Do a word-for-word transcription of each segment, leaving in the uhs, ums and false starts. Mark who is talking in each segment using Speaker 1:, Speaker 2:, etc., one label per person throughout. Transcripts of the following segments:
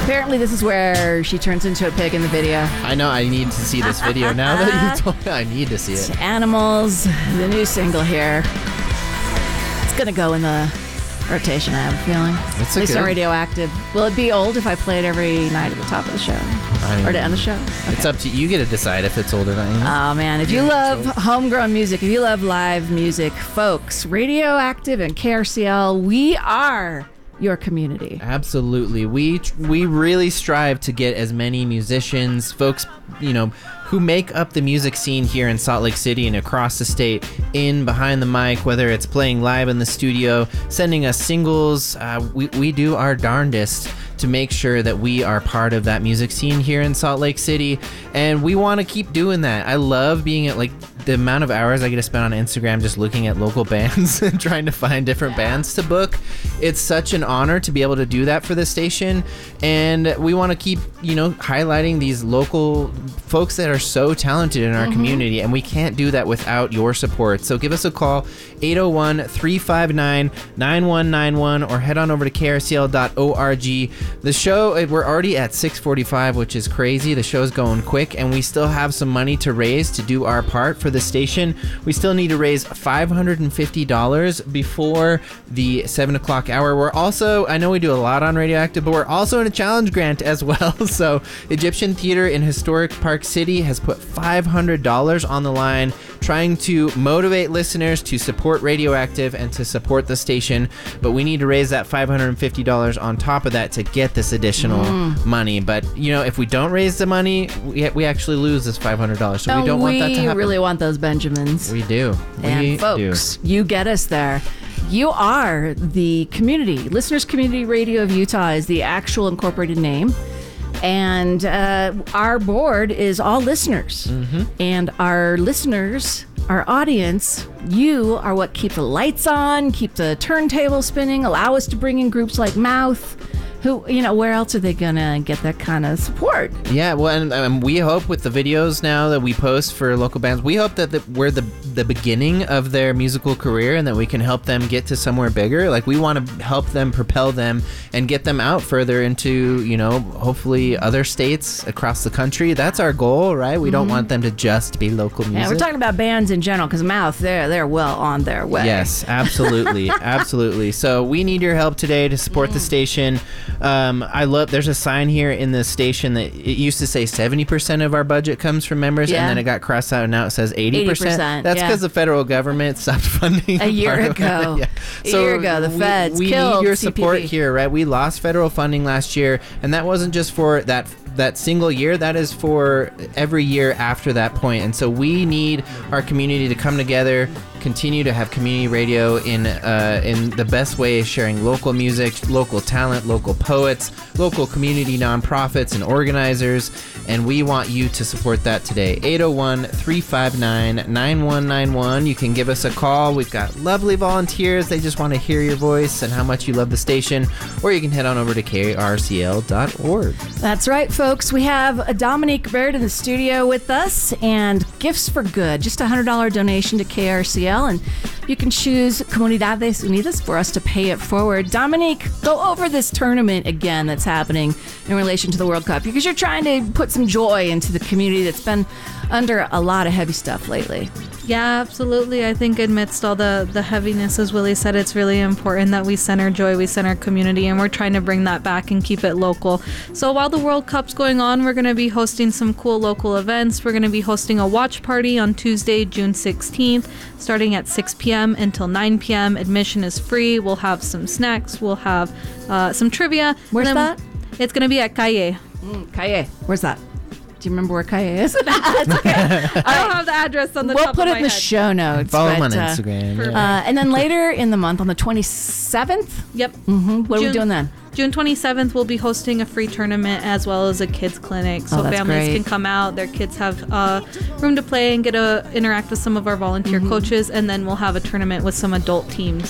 Speaker 1: Apparently, this is where she turns into a pig in the video.
Speaker 2: I know. I need to see this video now that you told me. I need to see it.
Speaker 1: Animals, the new single here. It's gonna go in the rotation, I have a feeling.
Speaker 2: It's
Speaker 1: At least
Speaker 2: good.
Speaker 1: on Radioactive. Will it be old if I play it every night at the top of the show?
Speaker 2: I,
Speaker 1: or to end the show? Okay.
Speaker 2: It's up to you. You get to decide if it's old or not.
Speaker 1: Oh, man. If you love homegrown music, if you love live music, folks, Radioactive and K R C L, we are your community.
Speaker 2: Absolutely. We we really strive to get as many musicians, folks, you know, who make up the music scene here in Salt Lake City and across the state in behind the mic, whether it's playing live in the studio, sending us singles. Uh, we, we do our darndest to make sure that we are part of that music scene here in Salt Lake City, and we want to keep doing that. I love being at, like, the amount of hours I get to spend on Instagram just looking at local bands and trying to find different yeah. bands to book. It's such an honor to be able to do that for the station, and we want to keep, you know, highlighting these local folks that are so talented in our mm-hmm. community, and we can't do that without your support. So give us a call, eight oh one, three five nine, nine one nine one, or head on over to K R C L dot org. The show, we're already at six forty-five, which is crazy. The show's going quick, and we still have some money to raise to do our part for the station. We still need to raise five hundred fifty dollars before the seven o'clock hour. We're also, I know we do a lot on Radioactive, but we're also in a challenge grant as well. So Egyptian Theater in Historic Park City has put five hundred dollars on the line, trying to motivate listeners to support Radioactive and to support the station. But we need to raise that five hundred fifty dollars on top of that to get this additional mm. money. But, you know, if we don't raise the money, we, we actually lose this five hundred dollars. So
Speaker 1: oh,
Speaker 2: we don't want that to happen.
Speaker 1: We really want those Benjamins.
Speaker 2: We do.
Speaker 1: And
Speaker 2: we
Speaker 1: folks,
Speaker 2: do.
Speaker 1: You get us there. You are the community. Listeners Community Radio of Utah is the actual incorporated name. And uh, our board is all listeners. Mm-hmm. And our listeners, our audience, you are what keep the lights on, keep the turntable spinning, allow us to bring in groups like Mouth. Who, you know, where else are they going to get that kind of support?
Speaker 2: Yeah, well, and um, we hope with the videos now that we post for local bands, we hope that the, we're the the beginning of their musical career and that we can help them get to somewhere bigger. Like, we want to help them, propel them, and get them out further into, you know, hopefully other states across the country. That's our goal, right? We mm-hmm. don't want them to just be local music.
Speaker 1: Yeah, we're talking about bands in general, because Mouth, they're, they're well on their way.
Speaker 2: Yes, absolutely, absolutely. So we need your help today to support mm. the station. Um, I love, there's a sign here in the station that it used to say seventy percent of our budget comes from members, yeah. and then it got crossed out and now it says eighty percent. eighty percent That's because yeah. the federal government stopped funding.
Speaker 1: A year ago.
Speaker 2: yeah.
Speaker 1: A
Speaker 2: so
Speaker 1: year ago, the
Speaker 2: we,
Speaker 1: feds
Speaker 2: we
Speaker 1: killed
Speaker 2: need your
Speaker 1: C P B.
Speaker 2: support here, right? We lost federal funding last year, and that wasn't just for that that single year. That is for every year after that point. And so we need our community to come together, continue to have community radio in uh, in the best way, sharing local music, local talent, local poets, local community nonprofits and organizers, and we want you to support that today. eight oh one, three five nine, nine one nine one. You can give us a call. We've got lovely volunteers. They just want to hear your voice and how much you love the station. Or you can head on over to K R C L dot org.
Speaker 1: That's right, folks. We have Dominique Baird in the studio with us, and Gifts for Good, just a one hundred dollars donation to K R C L, and you can choose Comunidades Unidas for us to pay it forward. Dominique, go over this tournament again that's happening in relation to the World Cup, because you're trying to put some joy into the community that's been under a lot of heavy stuff lately.
Speaker 3: Yeah, absolutely. I think amidst all the, the heaviness, as Willie said, it's really important that we center joy, we center community, and we're trying to bring that back and keep it local. So while the World Cup's going on, we're going to be hosting some cool local events. We're going to be hosting a watch party on Tuesday, June sixteenth, starting at six p.m. until nine p.m. Admission is free. We'll have some snacks. We'll have uh, some trivia.
Speaker 1: Where's that?
Speaker 3: It's going to be at Calle.
Speaker 1: Mm, Calle. Where's that? Do you remember where Calle is? It's okay.
Speaker 3: I don't have the address on the
Speaker 1: we'll
Speaker 3: top of
Speaker 1: We'll
Speaker 3: my
Speaker 1: put it in the
Speaker 3: head.
Speaker 1: show notes.
Speaker 2: Follow them
Speaker 1: but,
Speaker 2: on
Speaker 1: uh,
Speaker 2: Instagram. Yeah.
Speaker 1: Uh, and then later in the month, on the twenty-seventh?
Speaker 3: Yep.
Speaker 1: Mm-hmm. What
Speaker 3: June,
Speaker 1: are we doing then?
Speaker 3: June twenty-seventh, we'll be hosting a free tournament as well as a kids clinic. So
Speaker 1: oh, that's
Speaker 3: families
Speaker 1: great.
Speaker 3: can come out. Their kids have uh, room to play and get to interact with some of our volunteer mm-hmm. coaches. And then we'll have a tournament with some adult teams.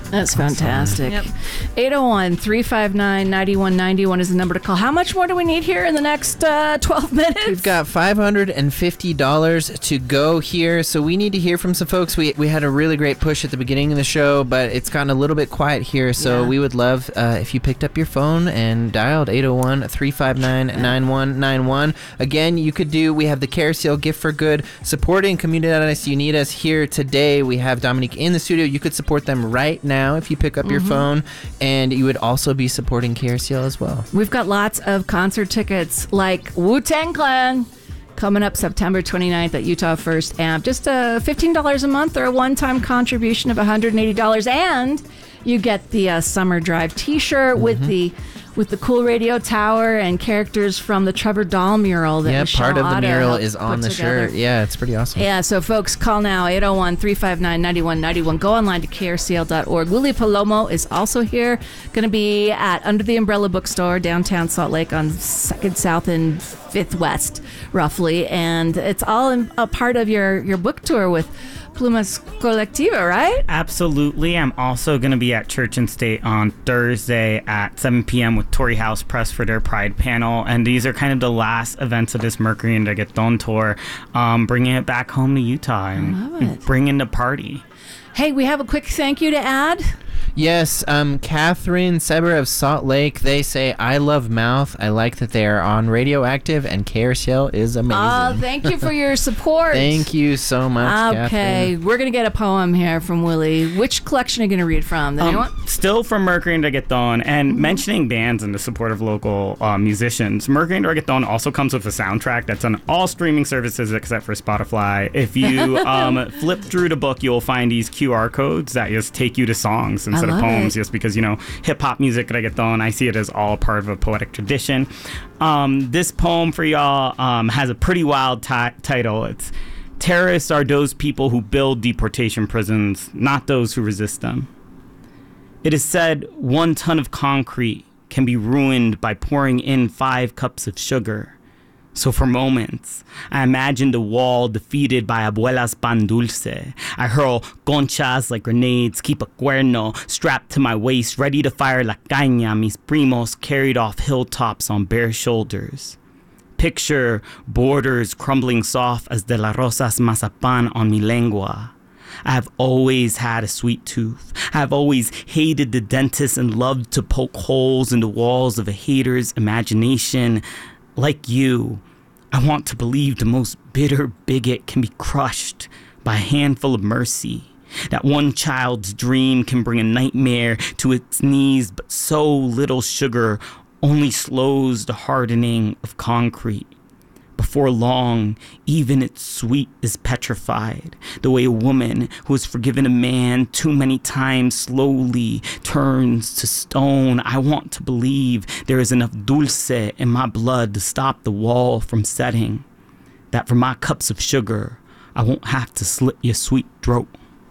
Speaker 1: That's fantastic.
Speaker 3: Yep.
Speaker 1: eight oh one, three five nine, nine one nine one is the number to call. How much more do we need here in the next uh, twelve minutes?
Speaker 2: We've got five hundred fifty dollars to go here, so we need to hear from some folks. We we had a really great push at the beginning of the show, but it's gotten a little bit quiet here, so
Speaker 1: Yeah.
Speaker 2: we would love uh, if you picked up your phone and dialed eight oh one, three five nine, nine one nine one. Again, you could do, we have the Carousel Gift for Good supporting Comunidades Unidas here today. We have Dominique in the studio. You could support them right now if you pick up your phone, and you would also be supporting Carousel as well.
Speaker 1: We've got lots of concert tickets like Wu-Tang Clan coming up September twenty-ninth at Utah First Amp. Just uh, fifteen dollars a month or a one-time contribution of one hundred eighty dollars, and you get the uh, Summer Drive t-shirt mm-hmm. with the with the cool radio tower and characters from the Trevor Dahl mural that
Speaker 2: yeah,
Speaker 1: Michelle
Speaker 2: part of the
Speaker 1: Otto
Speaker 2: mural
Speaker 1: helped
Speaker 2: is on
Speaker 1: put
Speaker 2: the
Speaker 1: together.
Speaker 2: shirt. Yeah, it's pretty awesome.
Speaker 1: Yeah, so folks, call now, eight oh one, three five nine, nine one nine one. Go online to K R C L dot org. Willie Palomo is also here. Going to be at Under the Umbrella Bookstore, downtown Salt Lake on second South and fifth West, roughly. And it's all in, a part of your, your book tour with Plumas Colectiva, right?
Speaker 4: Absolutely. I'm also going to be at Church and State on Thursday at seven p.m. with Tory House Press for their Pride panel. And these are kind of the last events of this Mercury and Reggaeton tour, um, bringing it back home to Utah and bringing the party.
Speaker 1: Hey, we have a quick thank you to add.
Speaker 2: Yes, um, Catherine Seber of Salt Lake. They say, I love Mouth. I like that they are on Radioactive, and Carousel is amazing.
Speaker 1: Oh, thank you for your support.
Speaker 2: Thank you so much,
Speaker 1: Okay,
Speaker 2: Catherine.
Speaker 1: we're going to get a poem here from Willie. Which collection are you going to read from?
Speaker 4: Um,
Speaker 1: Anyone?
Speaker 4: still from Mercury and Reggaeton, and mm-hmm. mentioning bands and the support of local uh, musicians, Mercury and Reggaeton also comes with a soundtrack that's on all streaming services except for Spotify. If you um, flip through the book, you'll find these Q R codes that just take you to songs instead of poems, it. just because, you know, hip-hop music, reggaeton, I see it as all part of a poetic tradition. Um, this poem for y'all um, has a pretty wild t- title. It's Terrorists are those people who build deportation prisons, not those who resist them. It is said one ton of concrete can be ruined by pouring in five cups of sugar. So for moments, I imagined a wall defeated by abuela's pan dulce. I hurl conchas like grenades, keep a cuerno strapped to my waist, ready to fire la caña mis primos carried off hilltops on bare shoulders. Picture borders crumbling soft as de la Rosa's mazapan on mi lengua. I have always had a sweet tooth. I have always hated the dentist and loved to poke holes in the walls of a hater's imagination. Like you, I want to believe the most bitter bigot can be crushed by a handful of mercy. That one child's dream can bring a nightmare to its knees, but so little sugar only slows the hardening of concrete. Before long, even its sweet is petrified, the way a woman who has forgiven a man too many times slowly turns to stone. I want to believe there is enough dulce in my blood to stop the wall from setting, that for my cups of sugar, I won't have to slit your sweet throat.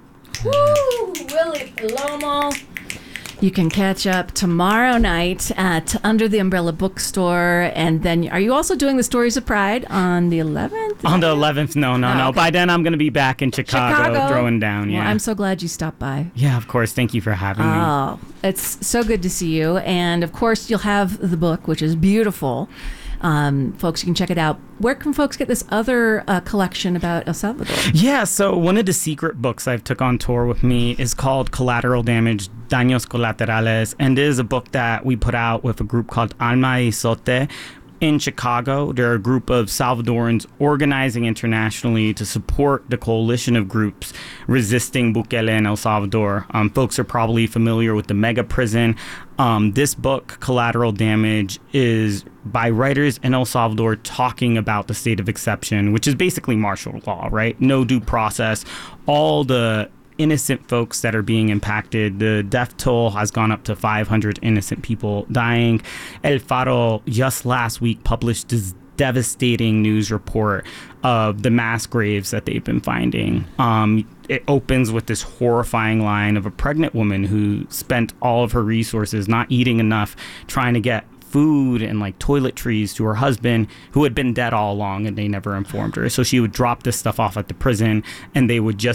Speaker 1: Woo! Willie Palomo. You can catch up tomorrow night at Under the Umbrella Bookstore. And then, are you also doing the Stories of Pride on the eleventh?
Speaker 4: On the eleventh? No, no,
Speaker 1: Oh,
Speaker 4: no.
Speaker 1: okay.
Speaker 4: By then, I'm going to be back in Chicago,
Speaker 1: Chicago.
Speaker 4: throwing down. Yeah.
Speaker 1: Well, I'm so glad you stopped by.
Speaker 4: yeah, of course. Thank you for having me.
Speaker 1: Oh, it's so good to see you. And of course, you'll have the book, which is beautiful. Um, folks, you can check it out. Where can folks get this other uh, collection about El Salvador?
Speaker 4: Yeah, so one of the secret books I've took on tour with me is called Collateral Damage, Daños Colaterales, and it is a book that we put out with a group called Alma y Sote in Chicago. They're a group of Salvadorans organizing internationally to support the coalition of groups resisting Bukele in El Salvador. Um, folks are probably familiar with the mega prison. Um, this book, Collateral Damage, is by writers in El Salvador talking about the state of exception, which is basically martial law, right? No due process. All the innocent folks that are being impacted. The death toll has gone up to five hundred innocent people dying. El Faro just last week published this devastating news report of the mass graves that they've been finding. Um, it opens with this horrifying line of a pregnant woman who spent all of her resources not eating enough, trying to get food and like toiletries to her husband, who had been dead all along, and they never informed her. So she would drop this stuff off at the prison, and they would just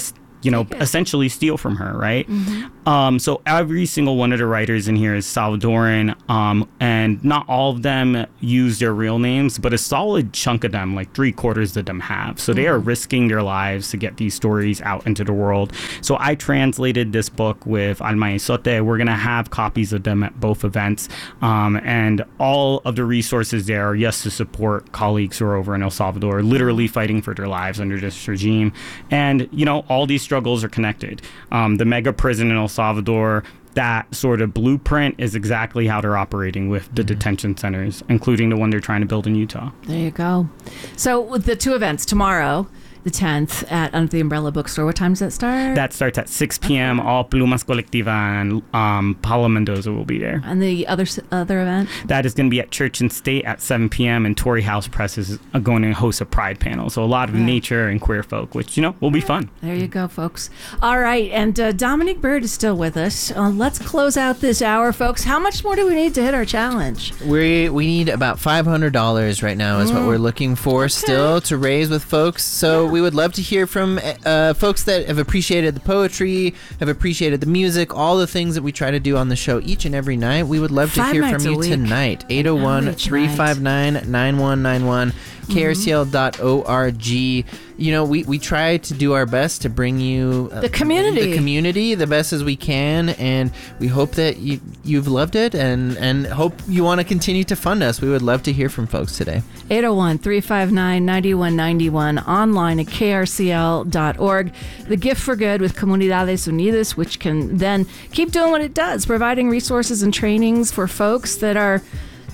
Speaker 4: you know, essentially steal from her, right? Mm-hmm. Um, so every single one of the writers in here is Salvadoran, um, and not all of them use their real names, but a solid chunk of them, like three quarters of them have. So mm-hmm. they are risking their lives to get these stories out into the world. So I translated this book with Alma y Sote. We're going to have copies of them at both events. Um, and all of the resources there are, yes, to support colleagues who are over in El Salvador, literally fighting for their lives under this regime. And, you know, all these struggles are connected. Um, the mega prison in El Salvador, that sort of blueprint is exactly how they're operating with the detention centers, including the one they're trying to build in Utah.
Speaker 1: There you go. So with the two events tomorrow, the tenth at Under the Umbrella Bookstore. What time does that start?
Speaker 4: That starts at six p.m. All Plumas Colectiva and um, Paula Mendoza will be there.
Speaker 1: And the other other event?
Speaker 4: That is going to be at Church and State at seven p.m. And Torrey House Press is going to host a Pride panel. So a lot of yeah. nature and queer folk, which, you know, will be fun.
Speaker 1: There you go, folks. All right. And uh, Dominique Bird is still with us. Uh, let's close out this hour, folks. How much more do we need to hit our challenge?
Speaker 2: We we need about five hundred dollars right now is mm. what we're looking for okay. still to raise with folks. So yeah. we would love to hear from uh, folks that have appreciated the poetry, have appreciated the music, all the things that we try to do on the show each and every night. We would love
Speaker 1: Five
Speaker 2: to hear from you
Speaker 1: week.
Speaker 2: tonight. eight oh one, three five nine, nine one nine one. K R C L dot org. You know, we, we try to do our best to bring you uh,
Speaker 1: the community
Speaker 2: the community the best as we can, and we hope that you, you've loved it and, and hope you want to continue to fund us. We would love to hear from folks today.
Speaker 1: eight oh one, three five nine, nine one nine one, online at K R C L dot org. The Gift for Good with Comunidades Unidas, which can then keep doing what it does, providing resources and trainings for folks that are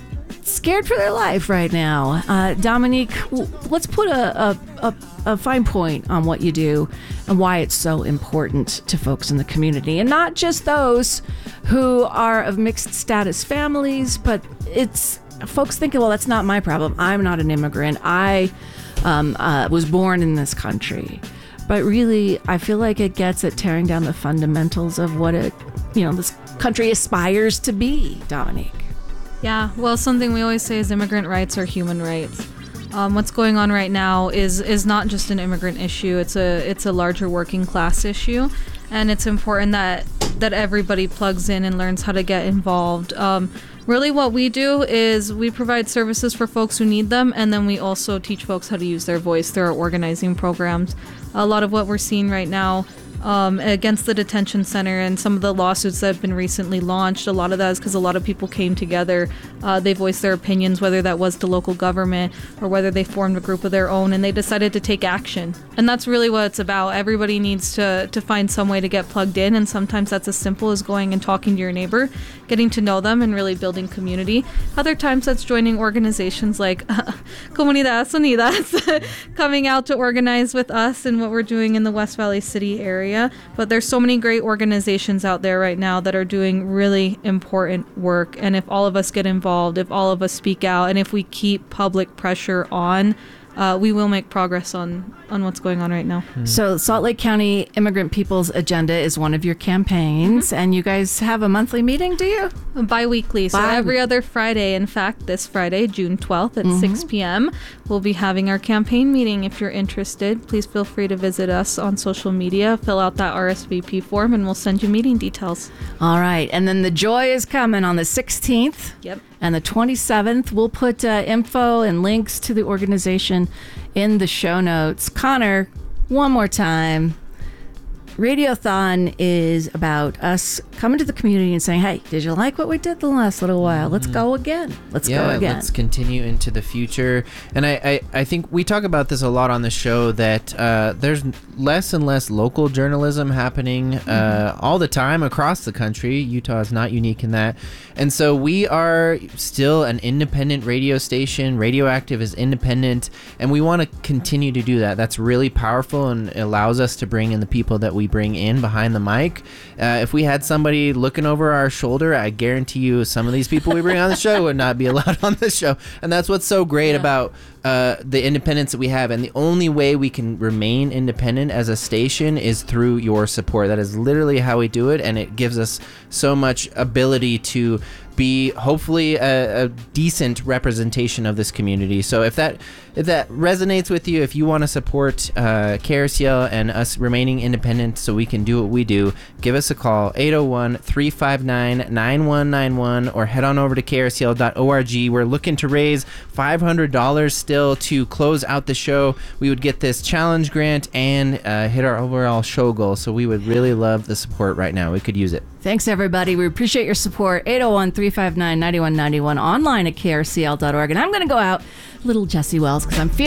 Speaker 1: scared for their life right now. Uh, Dominique, let's put a, a, a, a fine point on what you do and why it's so important to folks in the community, and not just those who are of mixed status families, but it's folks thinking, well, that's not my problem. I'm not an immigrant. I um, uh, was born in this country. But really, I feel like it gets at tearing down the fundamentals of what it, you know, this country aspires to be, Dominique.
Speaker 3: Yeah, well, something we always say is immigrant rights are human rights. Um, what's going on right now is is not just an immigrant issue. It's a it's a larger working class issue, and it's important that that everybody plugs in and learns how to get involved. Um, really, what we do is we provide services for folks who need them, and then we also teach folks how to use their voice through our organizing programs. A lot of what we're seeing right now Um, against the detention center and some of the lawsuits that have been recently launched, a lot of that is because a lot of people came together. Uh, they voiced their opinions, whether that was to local government or whether they formed a group of their own, and they decided to take action. And that's really what it's about. Everybody needs to, to find some way to get plugged in, and sometimes that's as simple as going and talking to your neighbor, getting to know them, and really building community. Other times that's joining organizations like uh, Comunidades Unidas, coming out to organize with us and what we're doing in the West Valley City area. But there's so many great organizations out there right now that are doing really important work. And if all of us get involved, if all of us speak out, and if we keep public pressure on, uh, we will make progress on, on what's going on right now.
Speaker 1: Mm. So Salt Lake County Immigrant People's Agenda is one of your campaigns, mm-hmm. and you guys have a monthly meeting, do you?
Speaker 3: Bi-weekly, so
Speaker 1: Bi-
Speaker 3: every other Friday. In fact, this Friday, June twelfth at
Speaker 1: mm-hmm.
Speaker 3: six p.m., we'll be having our campaign meeting. If you're interested, please feel free to visit us on social media, fill out that R S V P form, and we'll send you meeting details.
Speaker 1: All right, and then the Joy is coming on the sixteenth.
Speaker 3: Yep.
Speaker 1: And the twenty-seventh, we'll put uh, info and links to the organization in the show notes. Connor, one more time. Radiothon is about us coming to the community and saying, hey, did you like what we did the last little while? Let's go again. Let's
Speaker 2: yeah,
Speaker 1: go again.
Speaker 2: Let's continue into the future. And I, I, I think we talk about this a lot on the show, that uh, there's less and less local journalism happening uh, mm-hmm. all the time across the country. Utah is not unique in that. And so we are still an independent radio station. Radioactive is independent, and we want to continue to do that. That's really powerful, and it allows us to bring in the people that we bring in behind the mic. Uh, if we had somebody looking over our shoulder, I guarantee you some of these people we bring on the show would not be allowed on the show. And that's what's so great yeah. about uh, the independence that we have. And the only way we can remain independent as a station is through your support. That is literally how we do it, and it gives us so much ability to be hopefully a, a decent representation of this community. So if that if that resonates with you, if you want to support uh, K R C L and us remaining independent so we can do what we do, give us a call, eight oh one, three five nine, nine one nine one, or head on over to K R C L dot org. We're looking to raise five hundred dollars still to close out the show. We would get this challenge grant and uh, hit our overall show goal. So we would really love the support right now. We could use it.
Speaker 1: Thanks, everybody. We appreciate your support. eight oh one, three five nine, nine one nine one, online at K R C L dot org. And I'm going to go out little Jesse Wells because I'm feeling